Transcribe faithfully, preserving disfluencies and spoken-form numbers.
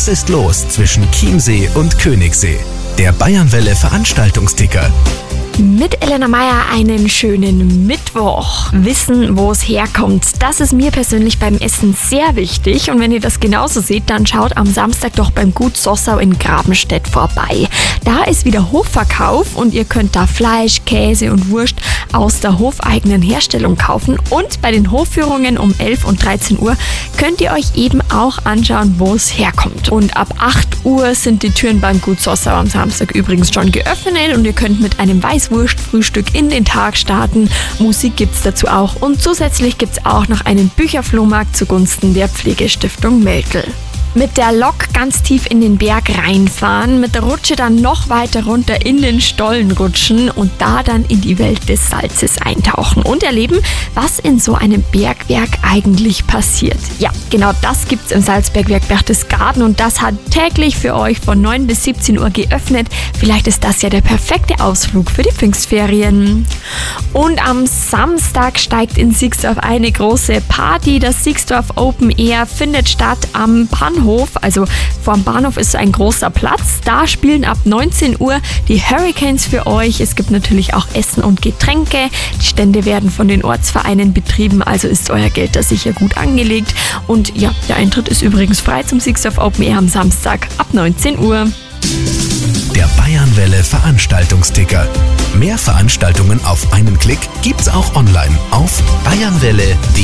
Was ist los zwischen Chiemsee und Königssee? Der Bayernwelle Veranstaltungsticker. Mit Elena Meier einen schönen Mittwoch. Wissen, wo es herkommt, das ist mir persönlich beim Essen sehr wichtig. Und wenn ihr das genauso seht, dann schaut am Samstag doch beim Gut Sossau in Grabenstedt vorbei. Da ist wieder Hofverkauf und ihr könnt da Fleisch, Käse und Wurst aus der hofeigenen Herstellung kaufen. Und bei den Hofführungen um elf und dreizehn Uhr könnt ihr euch eben auch anschauen, wo es herkommt. Und ab acht Uhr sind die Türen beim Gut Sossau am Samstag übrigens schon geöffnet und ihr könnt mit einem Weißwurstfrühstück in den Tag starten. Musik gibt's dazu auch und zusätzlich gibt's auch noch einen Bücherflohmarkt zugunsten der Pflegestiftung Meltel. Mit der Lok ganz tief in den Berg reinfahren, mit der Rutsche dann noch weiter runter in den Stollen rutschen und da dann in die Welt des Salzes eintauchen und erleben, was in so einem Bergwerk eigentlich passiert. Ja, genau das gibt's im Salzbergwerk Berchtesgaden und das hat täglich für euch von neun bis siebzehn Uhr geöffnet. Vielleicht ist das ja der perfekte Ausflug für die Pfingstferien. Und am Samstag steigt in Sixdorf eine große Party. Das Sixdorf Open Air findet statt am Bahnhof. Also vorm Bahnhof ist ein großer Platz. Da spielen ab neunzehn Uhr die Hurricanes für euch. Es gibt natürlich auch Essen und Getränke. Die Stände werden von den Ortsvereinen betrieben, also ist euer Geld da sicher gut angelegt. Und ja, der Eintritt ist übrigens frei zum Sixdorf Open Air am Samstag ab neunzehn Uhr. Der Bayernwelle Veranstaltungsticker. Mehr Veranstaltungen auf einen Klick gibt's auch online auf bayernwelle punkt de.